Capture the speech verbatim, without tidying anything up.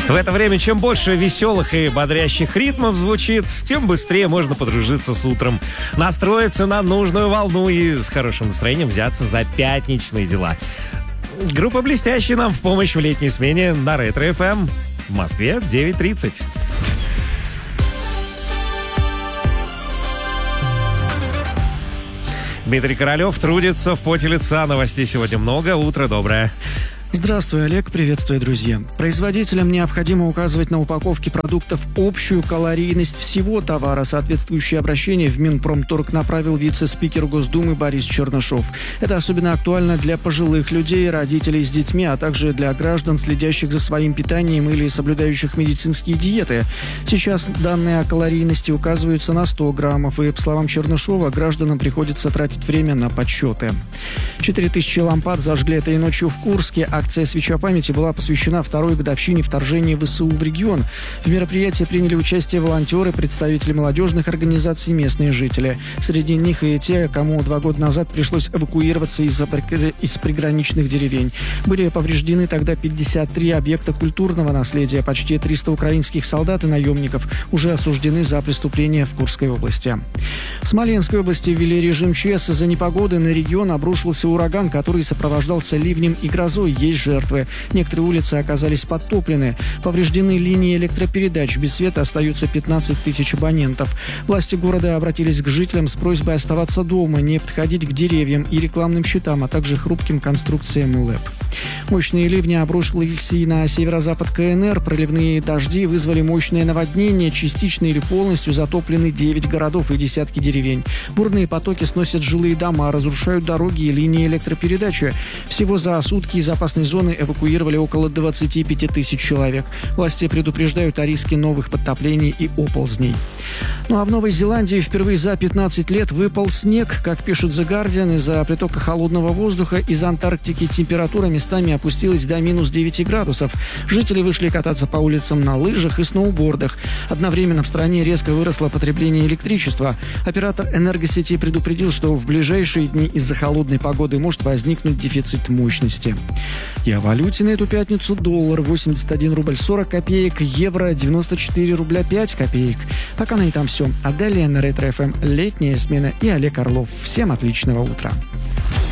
В это время, чем больше веселых и бодрящих ритмов звучит, тем быстрее можно подружиться с утром, настроиться на нужную волну и с хорошим настроением взяться за пятничные дела. Группа «Блестящие» нам в помощь в летней смене на Ретро-эф эм. В Москве девять тридцать. Дмитрий Королев трудится в поте лица. Новостей сегодня много. Утро доброе. Здравствуй, Олег. Приветствую, друзья. Производителям необходимо указывать на упаковке продуктов общую калорийность всего товара. Соответствующее обращение в Минпромторг направил вице-спикер Госдумы Борис Чернышов. Это особенно актуально для пожилых людей, родителей с детьми, а также для граждан, следящих за своим питанием или соблюдающих медицинские диеты. Сейчас данные о калорийности указываются на сто граммов, и, по словам Чернышова, гражданам приходится тратить время на подсчеты. четыре тысячи лампад зажгли этой ночью в Курске. Акция «Свеча памяти» была посвящена второй годовщине вторжения ВСУ в регион. В мероприятии приняли участие волонтеры, представители молодежных организаций, местные жители. Среди них и те, кому два года назад пришлось эвакуироваться из, из приграничных деревень. Были повреждены тогда пятьдесят три объекта культурного наследия. Почти триста украинских солдат и наемников уже осуждены за преступления в Курской области. В Смоленской области ввели режим ЧС. Из-за непогоды на регион обрушился ураган, который сопровождался ливнем и грозой. Есть жертвы. Некоторые улицы оказались подтоплены. Повреждены линии электропередач. Без света остаются пятнадцать тысяч абонентов. Власти города обратились к жителям с просьбой оставаться дома, не подходить к деревьям и рекламным щитам, а также хрупким конструкциям ЛЭП. Мощные ливни обрушились и на северо-запад КНР. Проливные дожди вызвали мощное наводнение. Частично или полностью затоплены девять городов и десятки деревень. Бурные потоки сносят жилые дома, разрушают дороги и линии электропередачи. Всего за сутки из опасной зоны эвакуировали около двадцать пять тысяч человек. Власти предупреждают о риске новых подтоплений и оползней. Ну а в Новой Зеландии впервые за пятнадцать лет выпал снег. Как пишет The Guardian, из-за притока холодного воздуха из Антарктики температура местами опустилась до минус девять градусов. Жители вышли кататься по улицам на лыжах и сноубордах. Одновременно в стране резко выросло потребление электричества. Оператор энергосети предупредил, что в ближайшие дни из-за холодной погоды может возникнуть дефицит мощности. И о валюте на эту пятницу: доллар восемьдесят один рубль сорок копеек, евро девяносто четыре рубля пять копеек. Пока на этом все. А далее на Ретро-эф эм летняя смена и Олег Орлов. Всем отличного утра.